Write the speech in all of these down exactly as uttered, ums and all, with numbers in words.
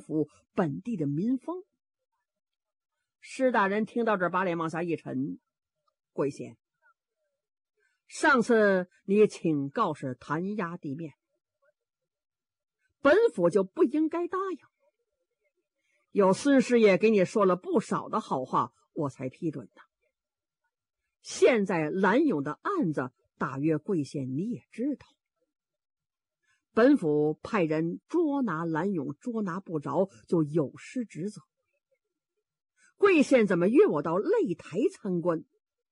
抚本地的民风。施大人听到这儿，把脸往下一沉：“贵县，上次你请告是弹压地面，本府就不应该答应。有孙师爷给你说了不少的好话，我才批准的。现在蓝勇的案子大约贵县你也知道，本府派人捉拿蓝勇，捉拿不着就有失职责。贵县怎么约我到擂台参观？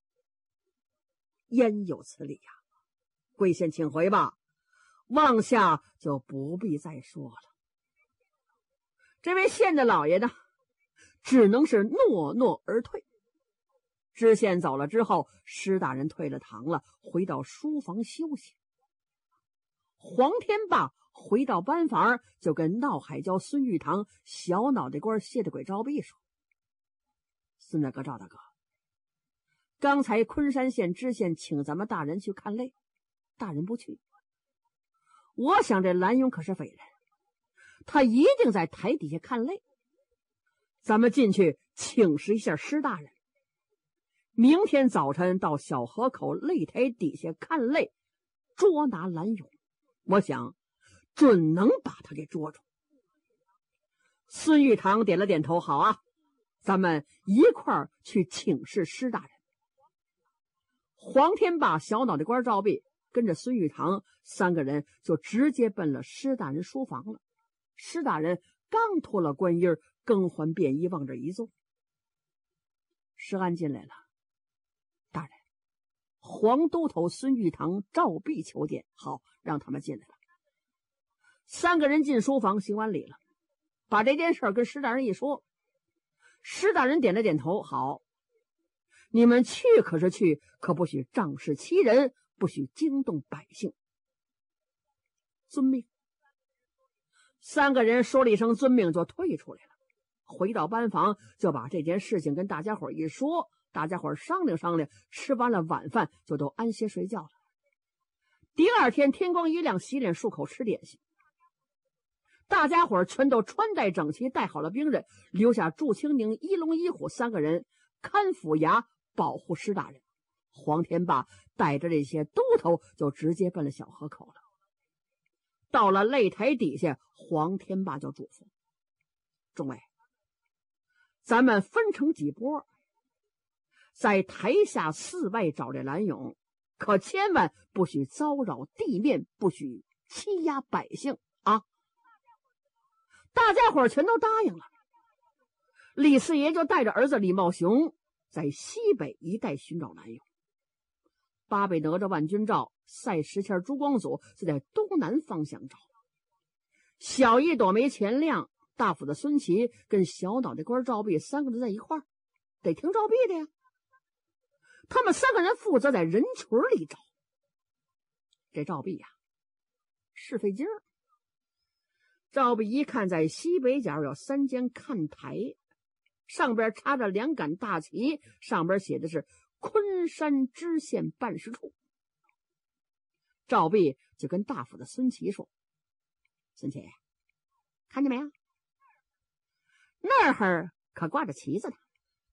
焉有此理呀！贵县请回吧，往下就不必再说了。”这位县的老爷呢，只能是诺诺而退。知县走了之后，施大人退了堂了，回到书房休息。黄天霸回到班房，就跟闹海椒、孙玉堂、小脑袋瓜谢的鬼赵弼说：“孙大哥、赵大哥，刚才昆山县知县请咱们大人去看擂，大人不去。我想这蓝勇可是匪人，他一定在台底下看擂，咱们进去请示一下施大人，明天早晨到小河口擂台底下看擂，捉拿蓝勇，我想准能把他给捉住。”孙玉堂点了点头：“好啊，咱们一块儿去请示施大人。”黄天霸、小脑袋瓜赵弼跟着孙玉堂三个人就直接奔了施大人书房了。施大人刚脱了官衣，更换便衣，往这一坐。施安进来了：“大人，黄都头孙玉堂、赵弼求见。”好，让他们进来了。三个人进书房，行完礼了，把这件事跟施大人一说。施大人点了点头：“好，你们去可是去，可不许仗势欺人，不许惊动百姓。遵命。”三个人说了一声遵命，就退出来了。回到班房，就把这件事情跟大家伙一说，大家伙商量商量，吃完了晚饭就都安歇睡觉了。第二天天光一亮，洗脸漱口吃点心，大家伙全都穿戴整齐，带好了兵刃，留下祝清宁、一龙一虎三个人看府衙，保护施大人。黄天霸带着这些都头就直接奔了小河口了。到了擂台底下，黄天霸就嘱咐：“众位，咱们分成几波，在台下四外找这蓝勇，可千万不许骚扰地面，不许欺压百姓啊！”大家伙全都答应了。李四爷就带着儿子李茂雄在西北一带寻找蓝勇，八北哪吒、万军兆、赛石谦、朱光祖是在东南方向找。小一朵梅钱亮、大府的孙琦跟小脑袋瓜赵弼三个人在一块儿，得听赵弼的呀。他们三个人负责在人群里找。这赵弼呀，是费劲儿。赵弼一看，在西北角有三间看台，上边插着两杆大旗，上边写的是昆山知县办事处。赵弼就跟大府的孙琦说：“孙琦，看见没有？那儿可挂着旗子呢，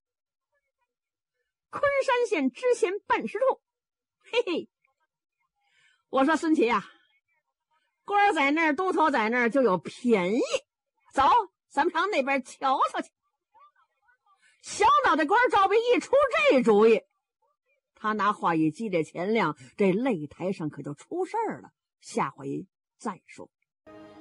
昆山县知县办事处。”嘿嘿，我说孙琦啊，官在那儿，都头在那儿，就有便宜。走，咱们上那边瞧瞧去。小脑袋官赵弼一出这主意，他拿话一激这钱亮，这擂台上可就出事儿了。下回再说。